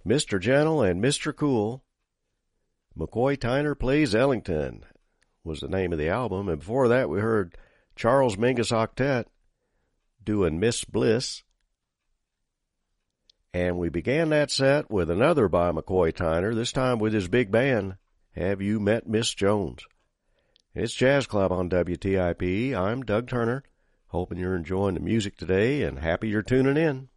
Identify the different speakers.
Speaker 1: Mr. Gentle and Mr. Cool. McCoy Tyner Plays Ellington was the name of the album. And before that, we heard Charles Mingus Octet doing Miss Bliss. And we began that set with another by McCoy Tyner, this time with his big band, Have You Met Miss Jones? It's Jazz Club on WTIP. I'm Doug Turner, hoping you're enjoying the music today and happy you're tuning in.